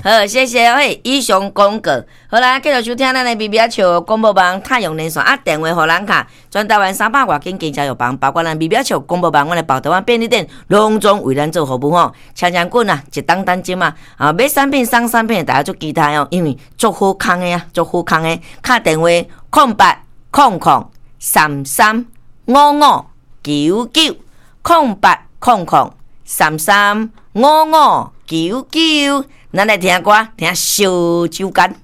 好，谢谢。嘿，以上广告。好啦，继续收听咱的 BBA 笑广播网太阳连线啊，电话互咱卡，全台湾300外间加油房，包括咱 BBA 笑广播网，阮的宝德湾便利店隆重为咱做服务吼。强强棍啊，一档单斤嘛，买产品送产品，大家足期待哦，因为足好康的啊，足好康的。打电话0800335599，0800335599，咱来听歌，听小酒干。